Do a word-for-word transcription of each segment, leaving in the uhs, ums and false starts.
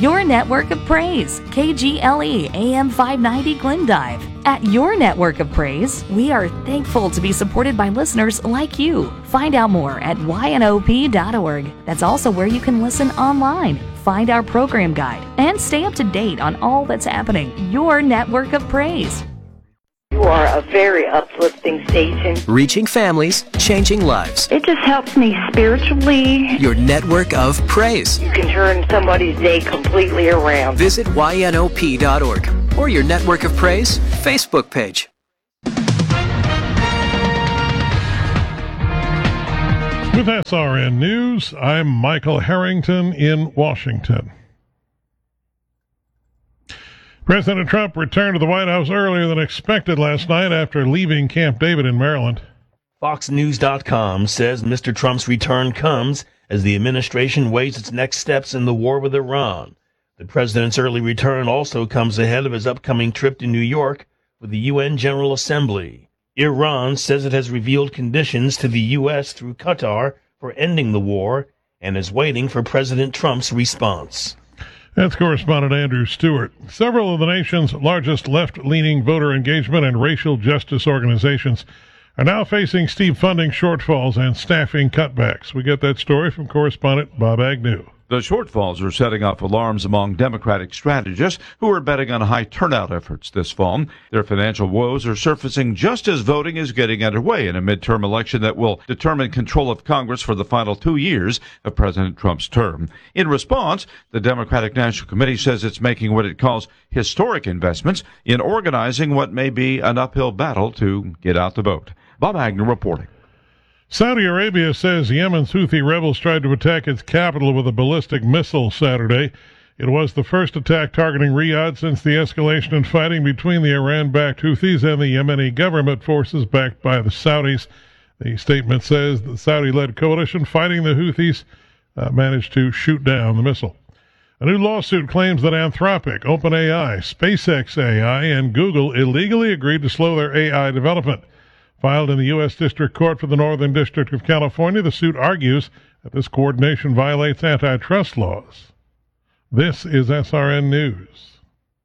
Your network of praise, K G L E A M five ninety Glendive. At Your Network of Praise, we are thankful to be supported by listeners like you. Find out more at Y N O P dot org. That's also where you can listen online, find our program guide, and stay up to date on all that's happening. Your Network of Praise. You are a very uplifting station. Reaching families, changing lives. It just helps me spiritually. Your network of praise. You can turn somebody's day completely around. Visit Y N O P dot org or your Network of Praise Facebook page. With S R N News, I'm Michael Harrington in Washington. President Trump returned to the White House earlier than expected last night after leaving Camp David in Maryland. Fox News dot com says Mister Trump's return comes as the administration weighs its next steps in the war with Iran. The president's early return also comes ahead of his upcoming trip to New York with the U N General Assembly. Iran says it has revealed conditions to the U S through Qatar for ending the war and is waiting for President Trump's response. That's correspondent Andrew Stewart. Several of the nation's largest left-leaning voter engagement and racial justice organizations are now facing steep funding shortfalls and staffing cutbacks. We get that story from correspondent Bob Agnew. The shortfalls are setting off alarms among Democratic strategists who are betting on high turnout efforts this fall. Their financial woes are surfacing just as voting is getting underway in a midterm election that will determine control of Congress for the final two years of President Trump's term. In response, the Democratic National Committee says it's making what it calls historic investments in organizing what may be an uphill battle to get out the vote. Bob Agnew reporting. Saudi Arabia says Yemen's Houthi rebels tried to attack its capital with a ballistic missile Saturday. It was the first attack targeting Riyadh since the escalation in fighting between the Iran-backed Houthis and the Yemeni government forces backed by the Saudis. The statement says the Saudi-led coalition fighting the Houthis uh, managed to shoot down the missile. A new lawsuit claims that Anthropic, OpenAI, SpaceX A I, and Google illegally agreed to slow their A I development. Filed in the U S District Court for the Northern District of California, the suit argues that this coordination violates antitrust laws. This is S R N News.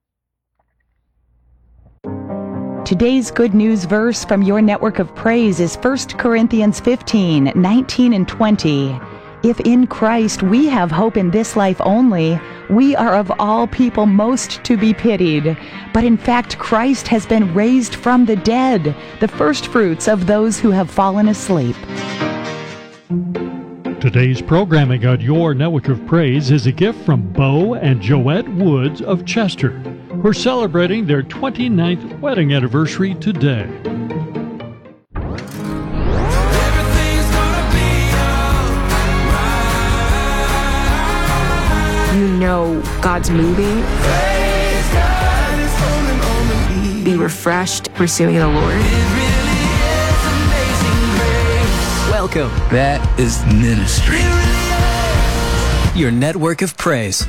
Today's good news verse from your network of praise is First Corinthians fifteen, nineteen and twenty. If in Christ we have hope in this life only, we are of all people most to be pitied. But in fact, Christ has been raised from the dead, the firstfruits of those who have fallen asleep. Today's programming on Your Network of Praise is a gift from Bo and Joette Woods of Chester, who are celebrating their twenty-ninth wedding anniversary today. You know God's moving. Be refreshed pursuing the Lord. Welcome. That is ministry. Your network of praise.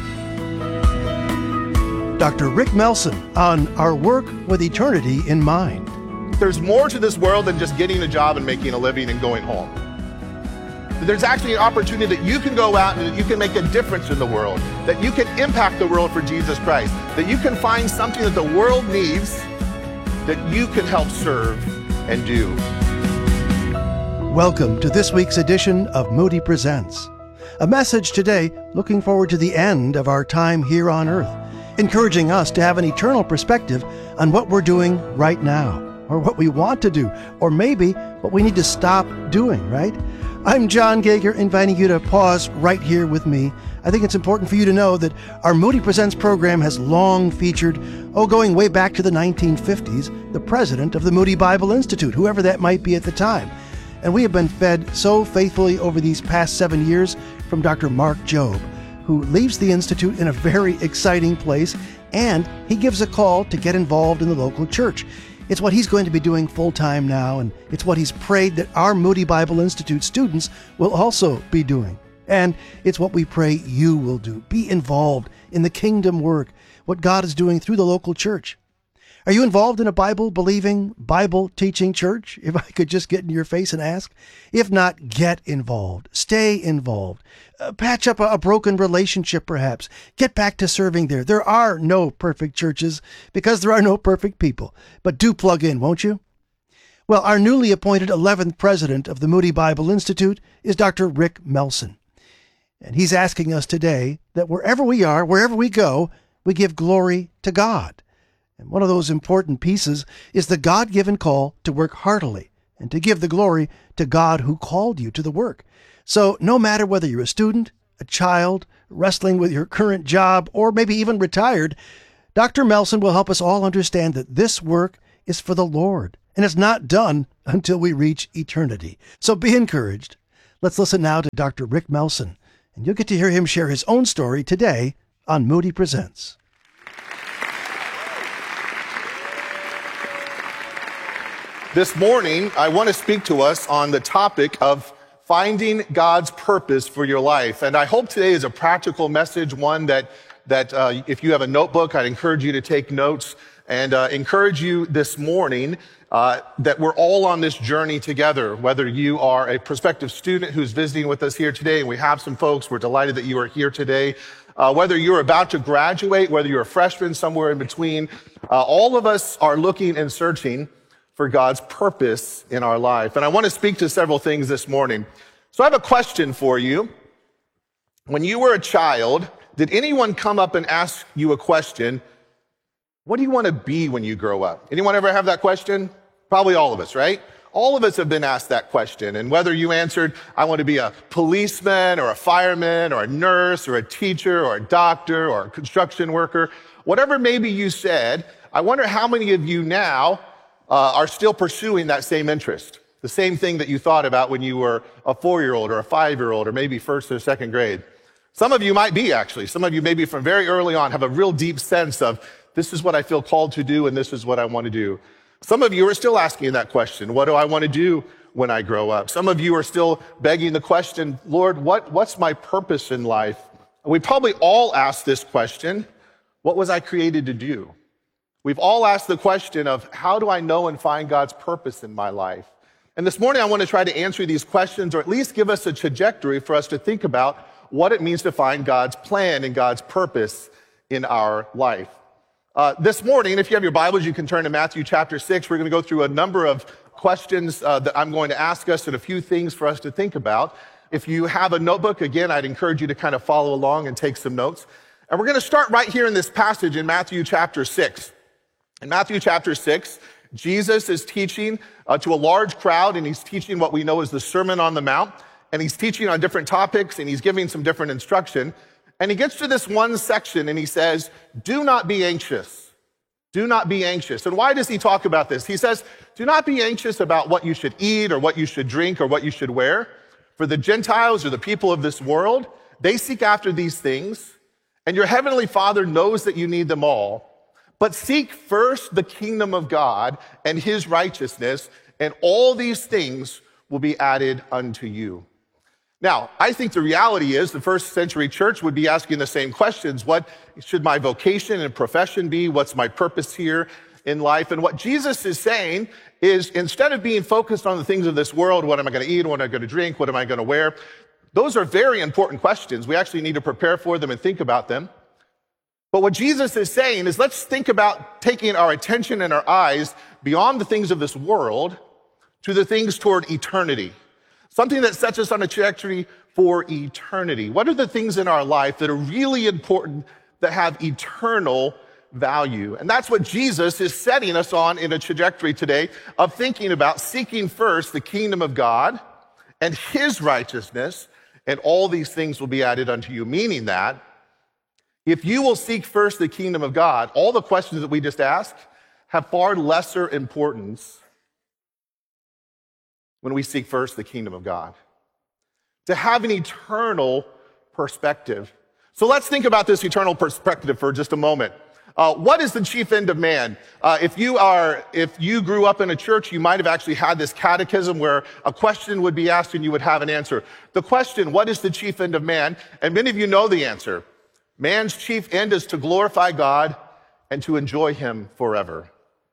Doctor Rick Melson on our work with eternity in mind. There's more to this world than just getting a job and making a living and going home. There's actually an opportunity that you can go out and that you can make a difference in the world, that you can impact the world for Jesus Christ, that you can find something that the world needs that you can help serve and do. Welcome to this week's edition of Moody Presents. A message today looking forward to the end of our time here on earth, encouraging us to have an eternal perspective on what we're doing right now, or what we want to do, or maybe what we need to stop doing, right? I'm John Gager, inviting you to pause right here with me. I think it's important for you to know that our Moody Presents program has long featured, oh, going way back to the nineteen fifties, the president of the Moody Bible Institute, whoever that might be at the time. And we have been fed so faithfully over these past seven years from Doctor Mark Jobe, who leaves the Institute in a very exciting place, and he gives a call to get involved in the local church. It's what he's going to be doing full-time now, and it's what he's prayed that our Moody Bible Institute students will also be doing. And it's what we pray you will do. Be involved in the kingdom work, what God is doing through the local church. Are you involved in a Bible-believing, Bible-teaching church? If I could just get in your face and ask. If not, get involved. Stay involved. Uh, patch up a, a broken relationship, perhaps. Get back to serving there. There are no perfect churches because there are no perfect people. But do plug in, won't you? Well, our newly appointed eleventh president of the Moody Bible Institute is Doctor Rick Melson. And he's asking us today that wherever we are, wherever we go, we give glory to God. And one of those important pieces is the God-given call to work heartily and to give the glory to God who called you to the work. So no matter whether you're a student, a child, wrestling with your current job, or maybe even retired, Doctor Melson will help us all understand that this work is for the Lord, and it's not done until we reach eternity. So be encouraged. Let's listen now to Doctor Rick Melson, and you'll get to hear him share his own story today on Moody Presents. This morning, I want to speak to us on the topic of finding God's purpose for your life. And I hope today is a practical message, one that, that uh, if you have a notebook, I'd encourage you to take notes and uh, encourage you this morning uh, that we're all on this journey together, whether you are a prospective student who's visiting with us here today, and we have some folks, we're delighted that you are here today. Uh, whether you're about to graduate, whether you're a freshman, somewhere in between, uh, all of us are looking and searching for God's purpose in our life. And I want to speak to several things this morning. So I have a question for you. When you were a child, did anyone come up and ask you a question? What do you want to be when you grow up? Anyone ever have that question? Probably all of us, right? All of us have been asked that question. And whether you answered, I want to be a policeman or a fireman or a nurse or a teacher or a doctor or a construction worker, whatever maybe you said, I wonder how many of you now Uh, are still pursuing that same interest, the same thing that you thought about when you were a four-year-old or a five-year-old or maybe first or second grade. Some of you might be, actually. Some of you maybe from very early on have a real deep sense of this is what I feel called to do and this is what I want to do. Some of you are still asking that question, what do I want to do when I grow up? Some of you are still begging the question, Lord, what, what's my purpose in life? We probably all ask this question, what was I created to do? We've all asked the question of how do I know and find God's purpose in my life? And this morning I want to try to answer these questions, or at least give us a trajectory for us to think about what it means to find God's plan and God's purpose in our life. Uh, this morning, if you have your Bibles, you can turn to Matthew chapter six. We're going to go through a number of questions uh, that I'm going to ask us and a few things for us to think about. If you have a notebook, again, I'd encourage you to kind of follow along and take some notes. And we're going to start right here in this passage in Matthew chapter six. In Matthew chapter six, Jesus is teaching uh, to a large crowd, and he's teaching what we know as the Sermon on the Mount, and he's teaching on different topics, and he's giving some different instruction. And he gets to this one section, and he says, do not be anxious. Do not be anxious. And why does he talk about this? He says, do not be anxious about what you should eat or what you should drink or what you should wear. For the Gentiles or the people of this world, they seek after these things, and your heavenly Father knows that you need them all. But seek first the kingdom of God and his righteousness, and all these things will be added unto you. Now, I think the reality is the first century church would be asking the same questions. What should my vocation and profession be? What's my purpose here in life? And what Jesus is saying is, instead of being focused on the things of this world, what am I going to eat? What am I going to drink? What am I going to wear? Those are very important questions. We actually need to prepare for them and think about them. But what Jesus is saying is, let's think about taking our attention and our eyes beyond the things of this world to the things toward eternity. Something that sets us on a trajectory for eternity. What are the things in our life that are really important, that have eternal value? And that's what Jesus is setting us on in a trajectory today of thinking about seeking first the kingdom of God and his righteousness, and all these things will be added unto you. Meaning that if you will seek first the kingdom of God, all the questions that we just asked have far lesser importance when we seek first the kingdom of God. To have an eternal perspective. So let's think about this eternal perspective for just a moment. Uh, what is the chief end of man? Uh, if you are, if you grew up in a church, you might have actually had this catechism where a question would be asked and you would have an answer. The question, what is the chief end of man? And many of you know the answer. Man's chief end is to glorify God and to enjoy him forever.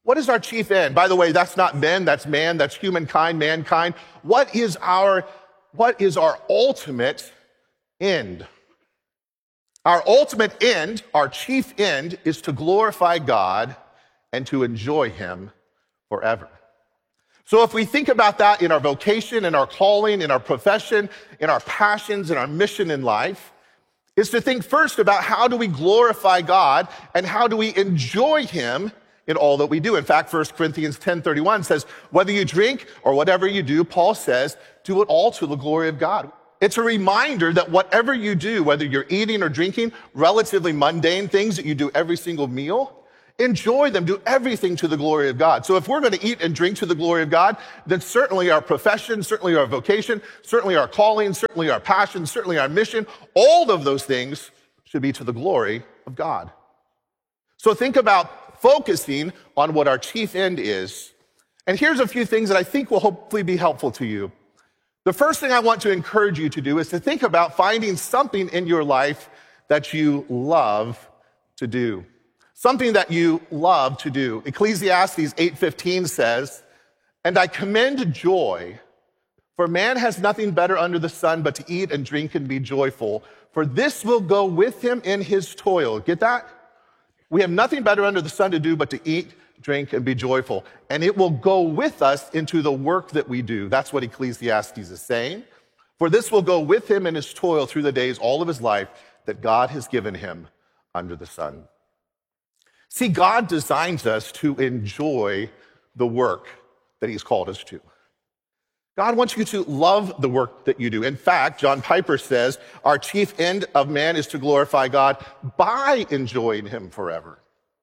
What is our chief end? By the way, that's not men, that's man, that's humankind, mankind. What is our, what is our ultimate end? Our ultimate end, our chief end, is to glorify God and to enjoy Him forever. So if we think about that in our vocation, in our calling, in our profession, in our passions, in our mission in life, is to think first about how do we glorify God and how do we enjoy Him in all that we do. In fact, First Corinthians ten thirty-one says, whether you drink or whatever you do, Paul says, do it all to the glory of God. It's a reminder that whatever you do, whether you're eating or drinking, relatively mundane things that you do every single meal, enjoy them, do everything to the glory of God. So if we're going to eat and drink to the glory of God, then certainly our profession, certainly our vocation, certainly our calling, certainly our passion, certainly our mission, all of those things should be to the glory of God. So think about focusing on what our chief end is. And here's a few things that I think will hopefully be helpful to you. The first thing I want to encourage you to do is to think about finding something in your life that you love to do. Something that you love to do. Ecclesiastes eight fifteen says, and I commend joy, for man has nothing better under the sun but to eat and drink and be joyful, for this will go with him in his toil. Get that? We have nothing better under the sun to do but to eat, drink, and be joyful. And it will go with us into the work that we do. That's what Ecclesiastes is saying. For this will go with him in his toil through the days, all of his life, that God has given him under the sun. See, God designs us to enjoy the work that He's called us to. God wants you to love the work that you do. In fact, John Piper says, our chief end of man is to glorify God by enjoying Him forever.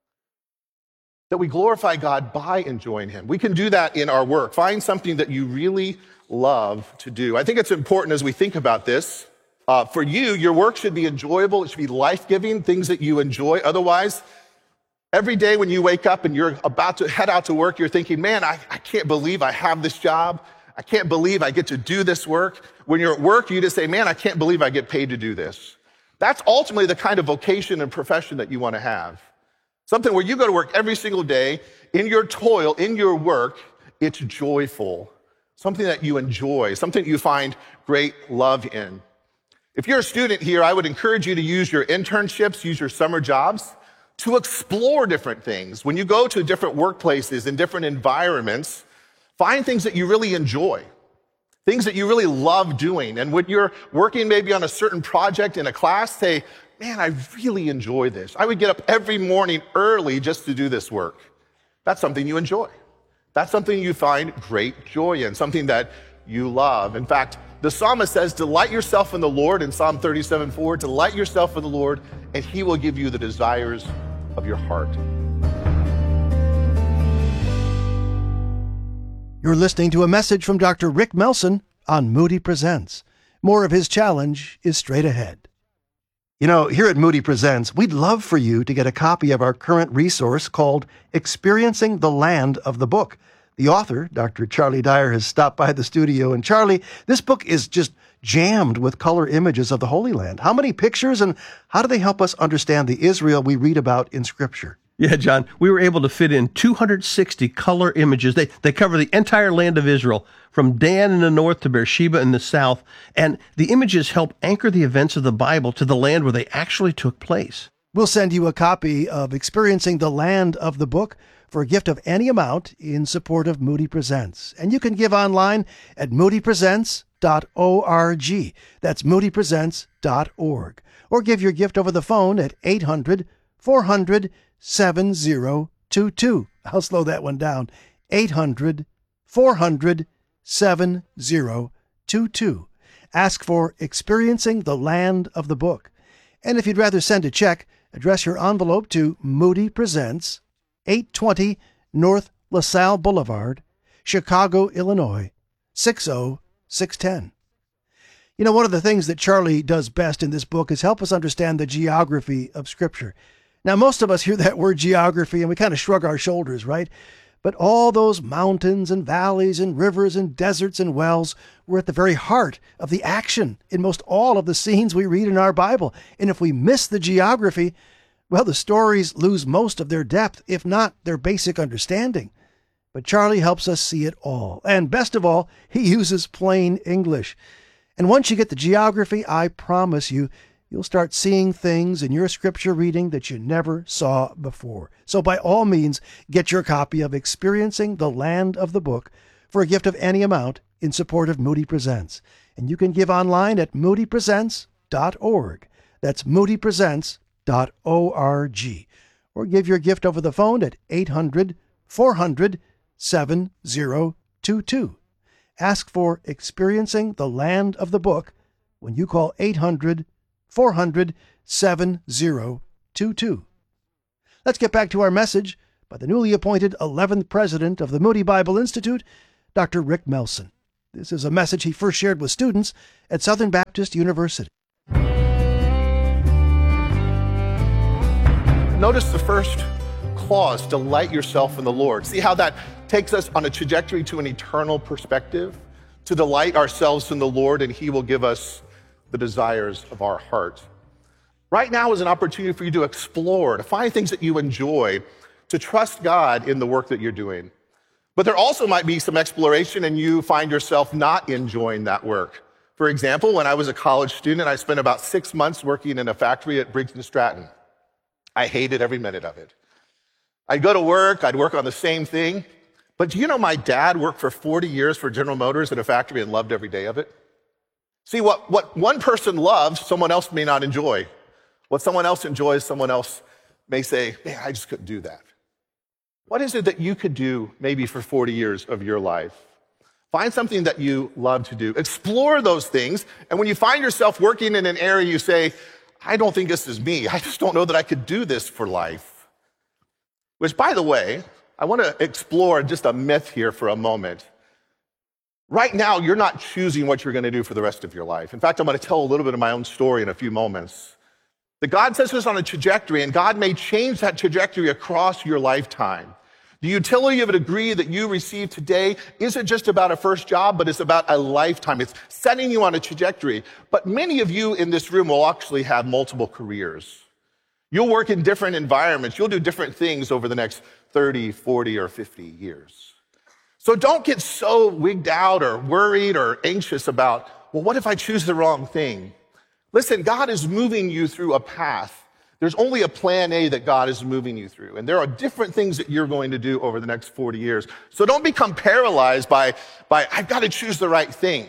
That we glorify God by enjoying Him. We can do that in our work. Find something that you really love to do. I think it's important as we think about this. Uh, for you, your work should be enjoyable. It should be life-giving, things that you enjoy. Otherwise, every day when you wake up and you're about to head out to work, you're thinking, man, I, I can't believe I have this job. I can't believe I get to do this work. When you're at work, you just say, man, I can't believe I get paid to do this. That's ultimately the kind of vocation and profession that you want to have. Something where you go to work every single day, in your toil, in your work, it's joyful. Something that you enjoy, something you find great love in. If you're a student here, I would encourage you to use your internships, use your summer jobs, to explore different things. When you go to different workplaces and different environments, find things that you really enjoy, things that you really love doing. And when you're working maybe on a certain project in a class, say, man, I really enjoy this. I would get up every morning early just to do this work. That's something you enjoy. That's something you find great joy in, something that you love. In fact, the psalmist says, delight yourself in the Lord in Psalm thirty-seven four, delight yourself in the Lord, and He will give you the desires of your heart. You're listening to a message from Doctor Rick Melson on Moody Presents. More of his challenge is straight ahead. You know, here at Moody Presents, we'd love for you to get a copy of our current resource called Experiencing the Land of the Book. The author, Doctor Charlie Dyer, has stopped by the studio. And Charlie, this book is just jammed with color images of the Holy Land. How many pictures, and how do they help us understand the Israel we read about in Scripture? Yeah, John, we were able to fit in two hundred sixty color images. They they cover the entire land of Israel, from Dan in the north to Beersheba in the south. And the images help anchor the events of the Bible to the land where they actually took place. We'll send you a copy of Experiencing the Land of the Book for a gift of any amount in support of Moody Presents. And you can give online at moody presents dot org. That's moody presents dot org. Or give your gift over the phone at eight hundred, four hundred, seven zero two two. I'll slow that one down. eight hundred, four hundred, seven zero two two. Ask for Experiencing the Land of the Book. And if you'd rather send a check, address your envelope to Moody Presents, eight twenty North LaSalle Boulevard, Chicago, Illinois, six oh six one oh. You know, one of the things that Charlie does best in this book is help us understand the geography of Scripture. Now, most of us hear that word geography and we kind of shrug our shoulders, right? But all those mountains and valleys and rivers and deserts and wells were at the very heart of the action in most all of the scenes we read in our Bible. And if we miss the geography, Well, the stories lose most of their depth, if not their basic understanding. But Charlie helps us see it all. And best of all, he uses plain English. And once you get the geography, I promise you, you'll start seeing things in your scripture reading that you never saw before. So by all means, get your copy of Experiencing the Land of the Book for a gift of any amount in support of Moody Presents. And you can give online at moody presents dot org. That's moody presents dot org. Or give your gift over the phone at eight hundred, four hundred, seven zero two two. Ask for Experiencing the Land of the Book when you call eight hundred, four hundred, seven zero two two. Let's get back to our message by the newly appointed eleventh president of the Moody Bible Institute, Doctor Rick Melson. This is a message he first shared with students at Southern Baptist University. Notice the first clause, delight yourself in the Lord. See how that takes us on a trajectory to an eternal perspective? To delight ourselves in the Lord, and he will give us the desires of our heart. Right now is an opportunity for you to explore, to find things that you enjoy, to trust God in the work that you're doing. But there also might be some exploration and you find yourself not enjoying that work. For example, when I was a college student, I spent about six months working in a factory at Briggs and Stratton. I hated every minute of it. I'd go to work, I'd work on the same thing. But do you know my dad worked for forty years for General Motors at a factory and loved every day of it? See, what, what one person loves, someone else may not enjoy. What someone else enjoys, someone else may say, man, I just couldn't do that. What is it that you could do maybe for forty years of your life? Find something that you love to do. Explore those things. And when you find yourself working in an area, you say, I don't think this is me. I just don't know that I could do this for life. Which, by the way, I want to explore just a myth here for a moment. Right now, you're not choosing what you're going to do for the rest of your life. In fact, I'm going to tell a little bit of my own story in a few moments. That God sets us on a trajectory, and God may change that trajectory across your lifetime. The utility of a degree that you receive today isn't just about a first job, but it's about a lifetime. It's setting you on a trajectory. But many of you in this room will actually have multiple careers. You'll work in different environments. You'll do different things over the next thirty, forty, or fifty years. So don't get so wigged out or worried or anxious about, well, what if I choose the wrong thing? Listen, God is moving you through a path. There's only a plan A that God is moving you through. And there are different things that you're going to do over the next forty years. So don't become paralyzed by, by I've got to choose the right thing.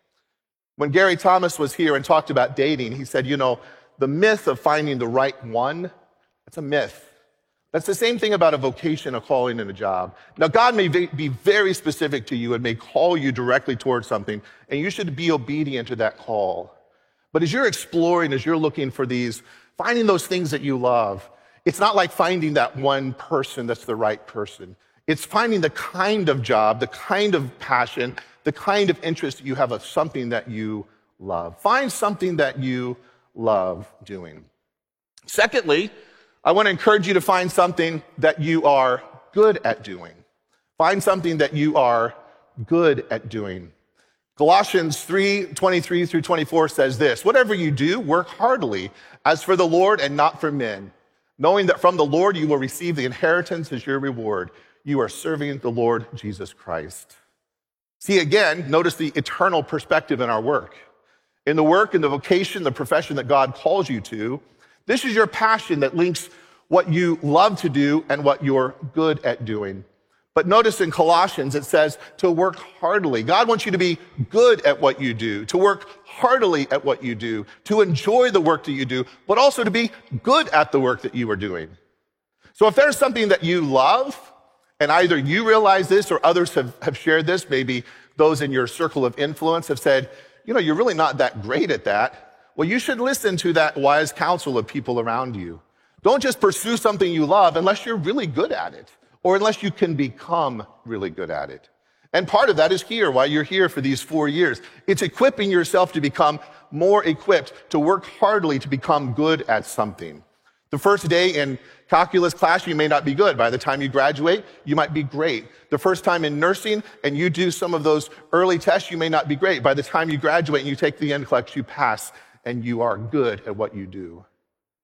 When Gary Thomas was here and talked about dating, he said, you know, the myth of finding the right one, that's a myth. That's the same thing about a vocation, a calling, and a job. Now, God may be very specific to you and may call you directly towards something, and you should be obedient to that call. But as you're exploring, as you're looking for these, finding those things that you love, it's not like finding that one person that's the right person. It's finding the kind of job, the kind of passion, the kind of interest that you have of something that you love. Find something that you love doing. Secondly, I want to encourage you to find something that you are good at doing. Find something that you are good at doing. Colossians three, twenty-three through twenty-four says this, whatever you do, work heartily as for the Lord and not for men, knowing that from the Lord you will receive the inheritance as your reward. You are serving the Lord Jesus Christ. See, again, notice the eternal perspective in our work. In the work, in the vocation, the profession that God calls you to, this is your passion that links what you love to do and what you're good at doing. But notice in Colossians, it says to work heartily. God wants you to be good at what you do, to work heartily at what you do, to enjoy the work that you do, but also to be good at the work that you are doing. So if there's something that you love, and either you realize this or others have, have shared this, maybe those in your circle of influence have said, you know, you're really not that great at that. Well, you should listen to that wise counsel of people around you. Don't just pursue something you love unless you're really good at it, or unless you can become really good at it. And part of that is here, why you're here for these four years. It's equipping yourself to become more equipped, to work heartily to become good at something. The first day in calculus class, you may not be good. By the time you graduate, you might be great. The first time in nursing and you do some of those early tests, you may not be great. By the time you graduate and you take the N C L E X, you pass and you are good at what you do.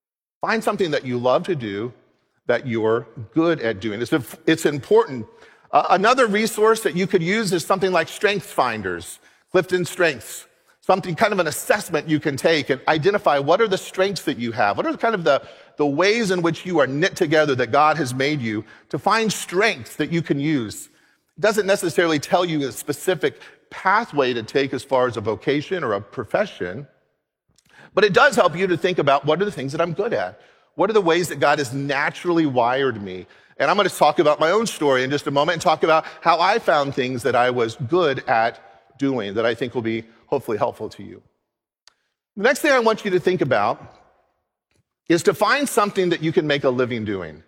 Find something that you love to do, that you're good at doing. It's, it's important. Uh, another resource that you could use is something like Strengths Finders, Clifton Strengths. Something kind of an assessment you can take and identify what are the strengths that you have. What are kind of the, the ways in which you are knit together that God has made you to find strengths that you can use. It doesn't necessarily tell you a specific pathway to take as far as a vocation or a profession, but it does help you to think about what are the things that I'm good at? What are the ways that God has naturally wired me? And I'm going to talk about my own story in just a moment and talk about how I found things that I was good at doing that I think will be hopefully helpful to you. The next thing I want you to think about is to find something that you can make a living doing.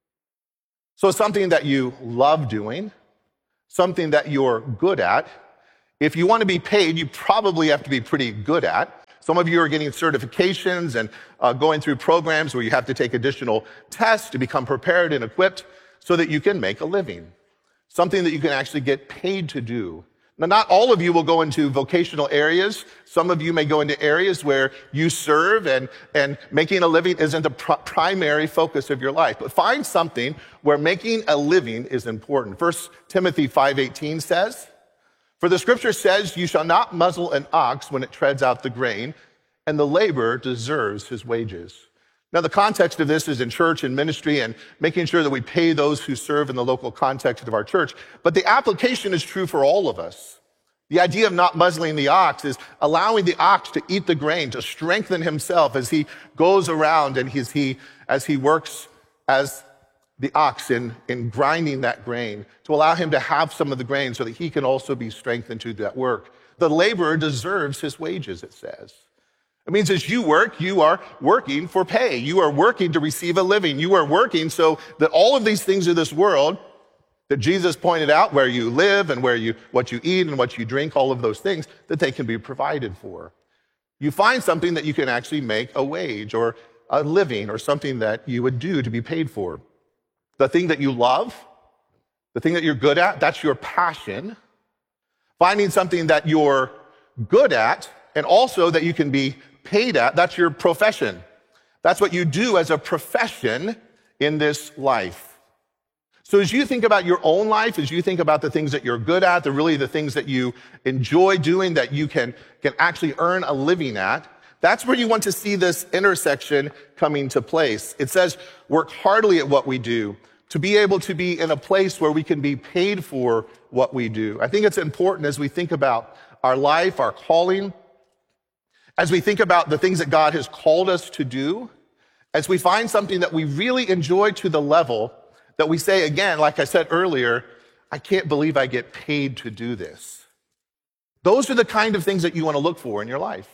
So something that you love doing, something that you're good at. If you want to be paid, you probably have to be pretty good at. Some of you are getting certifications and uh, going through programs where you have to take additional tests to become prepared and equipped so that you can make a living. Something that you can actually get paid to do. Now, not all of you will go into vocational areas. Some of you may go into areas where you serve and, and making a living isn't the pr- primary focus of your life. But find something where making a living is important. First Timothy five eighteen says, "For the scripture says, you shall not muzzle an ox when it treads out the grain, and the laborer deserves his wages." Now, the context of this is in church and ministry and making sure that we pay those who serve in the local context of our church. But the application is true for all of us. The idea of not muzzling the ox is allowing the ox to eat the grain, to strengthen himself as he goes around and as he, as he works as the ox in, in grinding that grain, to allow him to have some of the grain so that he can also be strengthened to that work. The laborer deserves his wages, it says. It means as you work, you are working for pay. You are working to receive a living. You are working so that all of these things of this world that Jesus pointed out, where you live and where you, what you eat and what you drink, all of those things, that they can be provided for. You find something that you can actually make a wage or a living or something that you would do to be paid for. The thing that you love, the thing that you're good at, that's your passion. Finding something that you're good at and also that you can be paid at, that's your profession. That's what you do as a profession in this life. So as you think about your own life, as you think about the things that you're good at, the really the things that you enjoy doing, that you can, can actually earn a living at, that's where you want to see this intersection coming to place. It says, work heartily at what we do, to be able to be in a place where we can be paid for what we do. I think it's important as we think about our life, our calling, as we think about the things that God has called us to do, as we find something that we really enjoy to the level that we say, again, like I said earlier, I can't believe I get paid to do this. Those are the kind of things that you want to look for in your life.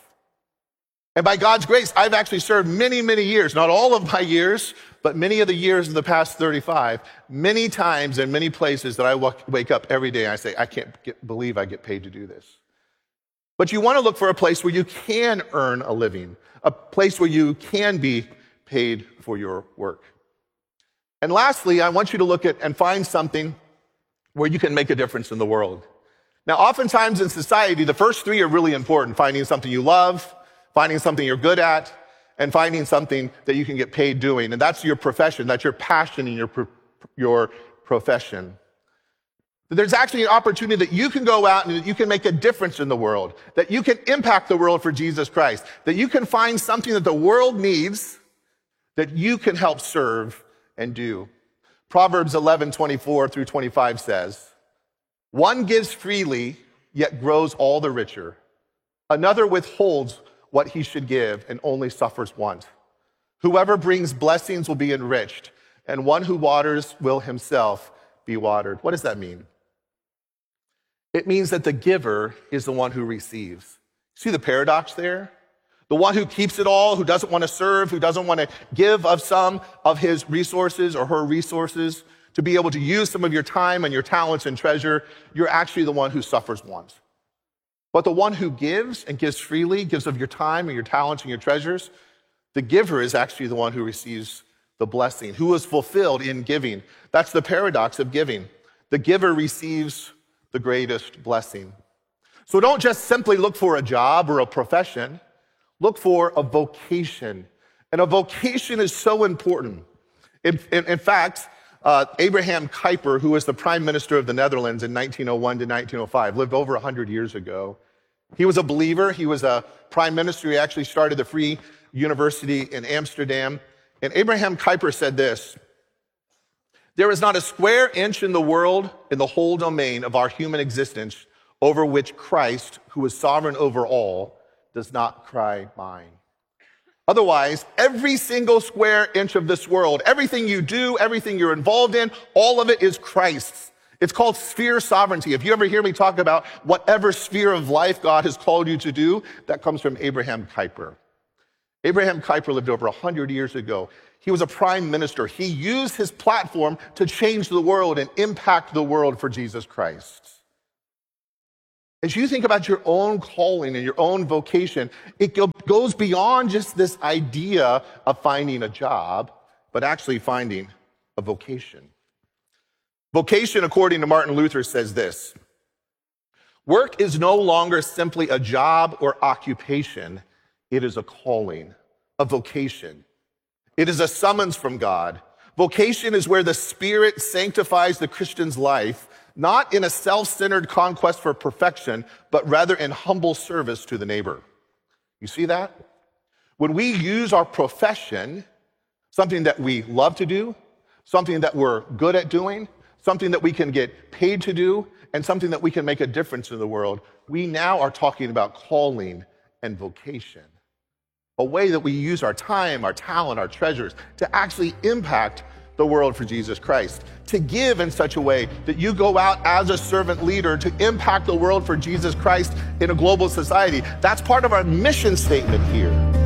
And by God's grace, I've actually served many, many years, not all of my years, but many of the years in the past thirty-five, many times in many places that I wake up every day and I say, I can't get, believe I get paid to do this. But you want to look for a place where you can earn a living, a place where you can be paid for your work. And lastly, I want you to look at and find something where you can make a difference in the world. Now, oftentimes in society, the first three are really important: finding something you love, finding something you're good at, and finding something that you can get paid doing. And that's your profession, that's your passion in your, pro- your profession. There's actually an opportunity that you can go out and that you can make a difference in the world, that you can impact the world for Jesus Christ, that you can find something that the world needs that you can help serve and do. Proverbs eleven twenty-four through twenty-five says, "One gives freely, yet grows all the richer. Another withholds what he should give and only suffers want. Whoever brings blessings will be enriched, and one who waters will himself be watered." What does that mean? It means that the giver is the one who receives. See the paradox there? The one who keeps it all, who doesn't want to serve, who doesn't want to give of some of his resources or her resources to be able to use some of your time and your talents and treasure, you're actually the one who suffers want. But the one who gives and gives freely, gives of your time and your talents and your treasures, the giver is actually the one who receives the blessing, who is fulfilled in giving. That's the paradox of giving. The giver receives the greatest blessing. So don't just simply look for a job or a profession. Look for a vocation, And a vocation is so important. In, in, in fact, uh, Abraham Kuyper, who was the prime minister of the Netherlands in nineteen oh one to nineteen oh five, lived over one hundred years ago. He was a believer. He was a prime minister. He actually started the Free University in Amsterdam. And Abraham Kuyper said this: "There is not a square inch in the world, in the whole domain of our human existence, over which Christ, who is sovereign over all, does not cry mine." Otherwise, every single square inch of this world, everything you do, everything you're involved in, all of it is Christ's. It's called sphere sovereignty. If you ever hear me talk about whatever sphere of life God has called you to do, that comes from Abraham Kuyper. Abraham Kuyper lived over one hundred years ago. He was a prime minister. He used his platform to change the world and impact the world for Jesus Christ. As you think about your own calling and your own vocation, it goes beyond just this idea of finding a job, but actually finding a vocation. Vocation, according to Martin Luther, says this: work is no longer simply a job or occupation. It is a calling, a vocation. It is a summons from God. Vocation is where the Spirit sanctifies the Christian's life, not in a self-centered conquest for perfection, but rather in humble service to the neighbor. You see that? When we use our profession, something that we love to do, something that we're good at doing, something that we can get paid to do, and something that we can make a difference in the world, we now are talking about calling and vocation. A way that we use our time, our talent, our treasures to actually impact the world for Jesus Christ. To give in such a way that you go out as a servant leader to impact the world for Jesus Christ in a global society. That's part of our mission statement here.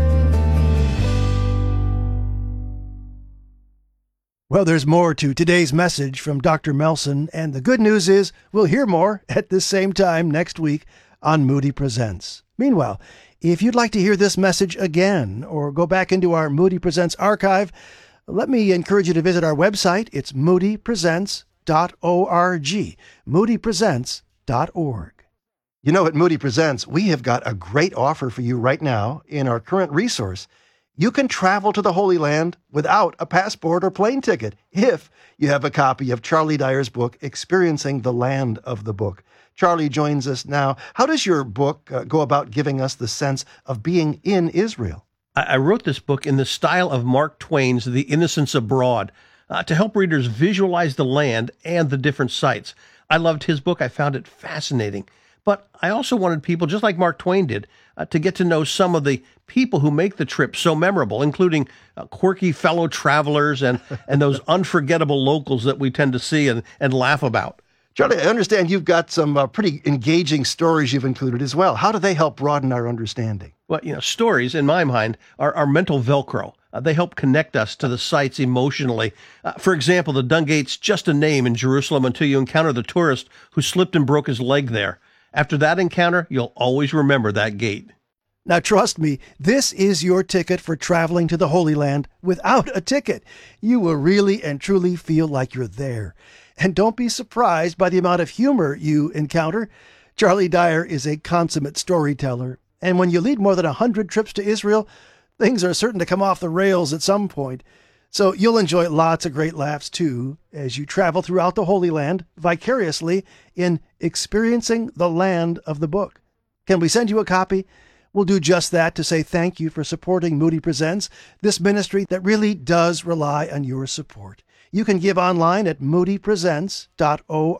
Well, there's more to today's message from Doctor Melson, and the good news is we'll hear more at this same time next week on Moody Presents. Meanwhile, if you'd like to hear this message again or go back into our Moody Presents archive, let me encourage you to visit our website. It's moody presents dot org, moody presents dot org. You know, at Moody Presents, we have got a great offer for you right now in our current resource. You can travel to the Holy Land without a passport or plane ticket if you have a copy of Charlie Dyer's book, Experiencing the Land of the Book. Charlie joins us now. How does your book uh, go about giving us the sense of being in Israel? I wrote this book in the style of Mark Twain's The Innocents Abroad uh, to help readers visualize the land and the different sites. I loved his book. I found it fascinating. But I also wanted people, just like Mark Twain did, uh, to get to know some of the people who make the trip so memorable, including uh, quirky fellow travelers and, and those unforgettable locals that we tend to see and, and laugh about. Charlie, I understand you've got some uh, pretty engaging stories you've included as well. How do they help broaden our understanding? Well, you know, stories, in my mind, are, are mental Velcro. Uh, they help connect us to the sites emotionally. Uh, for example, the Dung Gate's just a name in Jerusalem until you encounter the tourist who slipped and broke his leg there. After that encounter, you'll always remember that gate. Now, trust me, this is your ticket for traveling to the Holy Land without a ticket. You will really and truly feel like you're there. And don't be surprised by the amount of humor you encounter. Charlie Dyer is a consummate storyteller. And when you lead more than one hundred trips to Israel, things are certain to come off the rails at some point. So you'll enjoy lots of great laughs, too, as you travel throughout the Holy Land vicariously in Experiencing the Land of the Book. Can we send you a copy? We'll do just that to say thank you for supporting Moody Presents, this ministry that really does rely on your support. You can give online at moody presents dot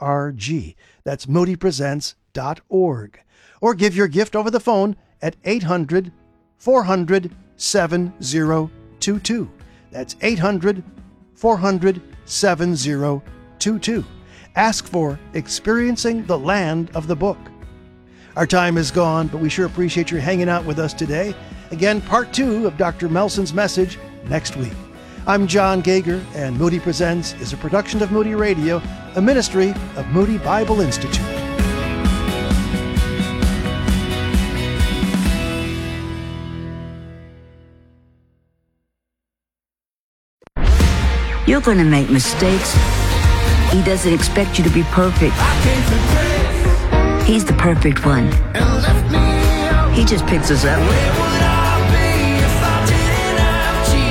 org. That's moody presents dot org. Or give your gift over the phone at eight hundred, four hundred, seven zero two two. That's eight hundred, four hundred, seven zero two two. Ask for Experiencing the Land of the Book. Our time is gone, but we sure appreciate your hanging out with us today. Again, part two of Doctor Melson's message next week. I'm John Gager, and Moody Presents is a production of Moody Radio, a ministry of Moody Bible Institute. You're going to make mistakes. He doesn't expect you to be perfect. He's the perfect one. He just picks us up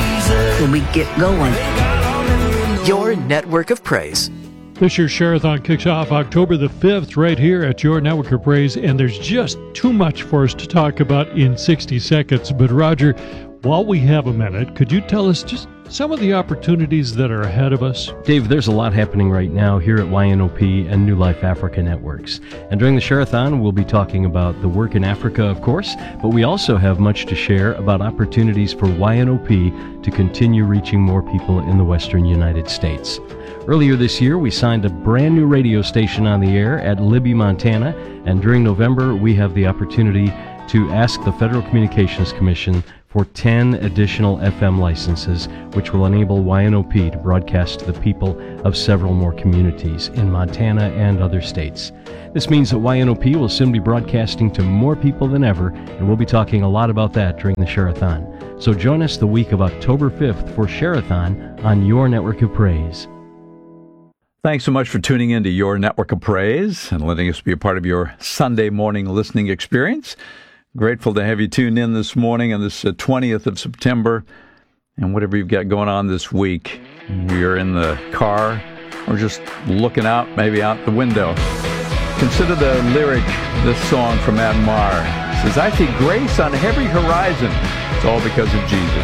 till we get going. Your network of praise. This year's Share-a-thon kicks off October the fifth right here at your Network of Praise, and there's just too much for us to talk about in sixty seconds. But Roger, while we have a minute, could you tell us just some of the opportunities that are ahead of us? Dave, there's a lot happening right now here at Y N O P and New Life Africa Networks. And during the Share-a-thon, we'll be talking about the work in Africa, of course, but we also have much to share about opportunities for Y N O P to continue reaching more people in the western United States. Earlier this year, we signed a brand new radio station on the air at Libby, Montana, and during November, we have the opportunity to ask the Federal Communications Commission for ten additional F M licenses, which will enable Y N O P to broadcast to the people of several more communities in Montana and other states. This means that Y N O P will soon be broadcasting to more people than ever, and we'll be talking a lot about that during the Share-a-thon. So join us the week of October fifth for Share-a-thon on your Network of Praise. Thanks so much for tuning in to your Network of Praise and letting us be a part of your Sunday morning listening experience. Grateful to have you tuned in this morning on this uh, twentieth of September. And whatever you've got going on this week, you're in the car or just looking out, maybe out the window. Consider the lyric, this song from Matt Maher. It says, I see grace on every horizon. It's all because of Jesus.